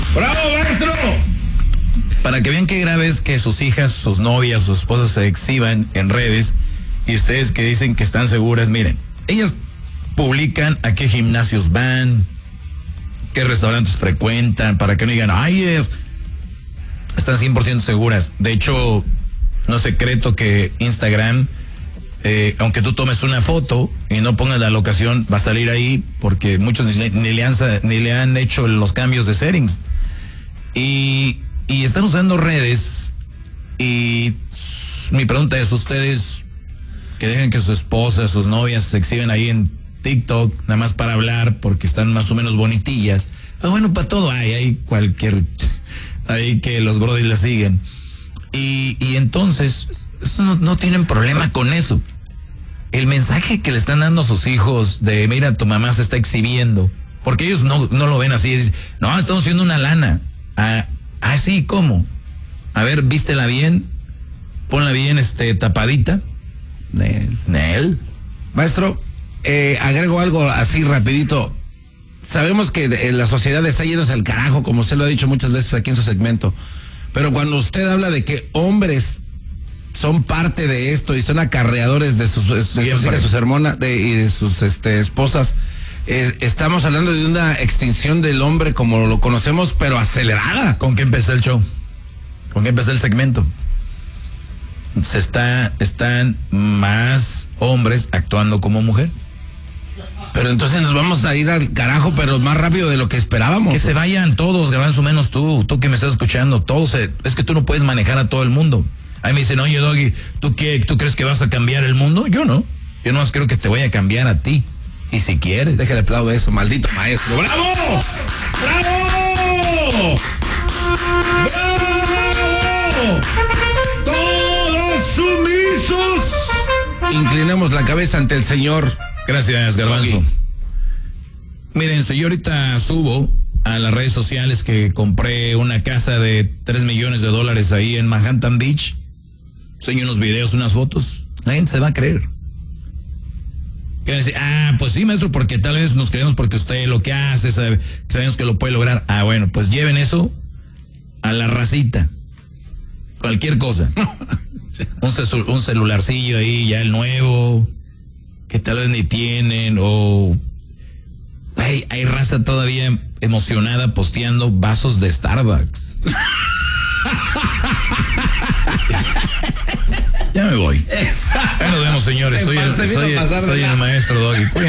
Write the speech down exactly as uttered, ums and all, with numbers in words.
¡Bravo, maestro! Para que vean qué grave es que sus hijas, sus novias, sus esposas se exhiban en redes y ustedes que dicen que están seguras, miren, ellas publican a qué gimnasios van, qué restaurantes frecuentan, para que no digan, ay, es, están cien por ciento seguras. De hecho, no es secreto que Instagram, eh, aunque tú tomes una foto y no pongas la locación, va a salir ahí porque muchos ni, ni, le, han, ni le han hecho los cambios de settings. Y, y están usando redes y mi pregunta es, ustedes que dejan que sus esposas, sus novias se exhiben ahí en TikTok, nada más para hablar, porque están más o menos bonitillas. Ah, bueno, para todo hay, hay cualquier, hay que los brodis la siguen. Y, y entonces, no, no tienen problema con eso. El mensaje que le están dando a sus hijos de, mira, tu mamá se está exhibiendo, porque ellos no, no lo ven así, dicen, no, estamos haciendo una lana. Ah, ah, sí, ¿cómo? A ver, vístela bien, ponla bien, este, tapadita. Nel, Nel. Maestro, Eh, agrego algo así rapidito. Sabemos que de, la sociedad está yéndose al carajo, como usted lo ha dicho muchas veces aquí en su segmento, pero cuando usted habla de que hombres son parte de esto y son acarreadores de sus, de sus hijas, sus hermanas de, y de sus este, esposas, eh, estamos hablando de una extinción del hombre como lo conocemos, pero acelerada. ¿Con qué empezó el show? ¿Con qué empezó el segmento? Se está, están más hombres actuando como mujeres. Pero entonces nos vamos a ir al carajo, pero más rápido de lo que esperábamos. Que se vayan todos, Garbanzo, menos tú, tú que me estás escuchando, todos, se, es que tú no puedes manejar a todo el mundo. Ahí me dicen, oye, Doggy, ¿tú qué, tú crees que vas a cambiar el mundo? Yo no, yo no creo que te voy a cambiar a ti. Y si quieres. Déjale aplaudo eso, maldito maestro. ¡Bravo! ¡Bravo! ¡Bravo! ¡Todos sumisos! Inclinemos la cabeza ante el Señor. Gracias, Garbanzo. Miren, si yo ahorita subo a las redes sociales que compré una casa de tres millones de dólares ahí en Manhattan Beach, enseño unos videos, unas fotos, la gente se va a creer. Y van a decir, ah, pues sí, maestro, porque tal vez nos creemos porque usted lo que hace, sabe, sabemos que lo puede lograr. Ah, bueno, pues lleven eso a la racita. Cualquier cosa. un, celu- un celularcillo ahí, ya el nuevo, que tal vez ni tienen, o hey, hay raza todavía emocionada posteando vasos de Starbucks. Ya me voy. Ya nos vemos, señores. Soy el, soy, el, soy el maestro Doggy.